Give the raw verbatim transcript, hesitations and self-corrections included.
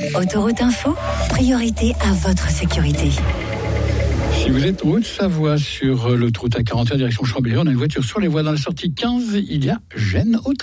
Autoroute Info, priorité à votre sécurité. Si vous êtes en Haute-Savoie sur l'autoroute A quarante et un direction Chambéry, on a une voiture sur les voies dans la sortie quinze, il y a gêne au